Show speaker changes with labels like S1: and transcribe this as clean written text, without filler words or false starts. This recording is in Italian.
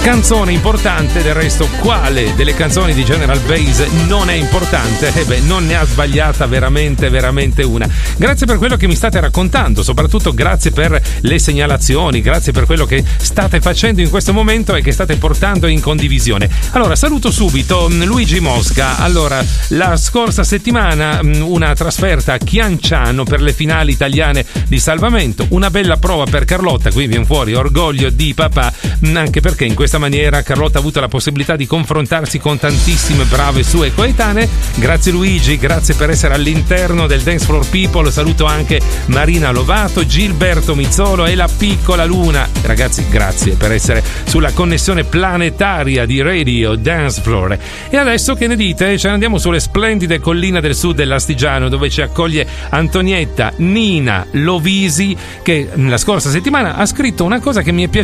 S1: Canzone importante, del resto quale delle canzoni di General Bass non è importante? Non ne ha sbagliata veramente una. Grazie per quello che mi state raccontando, soprattutto grazie per le segnalazioni, grazie per quello che state facendo in questo momento e che state portando in condivisione. Allora, saluto subito Luigi Mosca. Allora, la scorsa settimana una trasferta a Chianciano per le finali italiane di salvamento, una bella prova per Carlotta, qui viene fuori orgoglio di papà, anche perché in questa maniera Carlotta ha avuto la possibilità di confrontarsi con tantissime brave sue coetanee. Grazie Luigi, grazie per essere all'interno del Dance Floor People. Saluto anche Marina Lovato, Gilberto Mizzolo e la piccola Luna. Ragazzi, grazie per essere sulla connessione planetaria di Radio Dance Floor. E adesso che ne dite? Ce ne andiamo sulle splendide colline del sud dell'Astigiano, dove ci accoglie Antonietta Nina Lovisi, che la scorsa settimana ha scritto una cosa che mi è piaciuta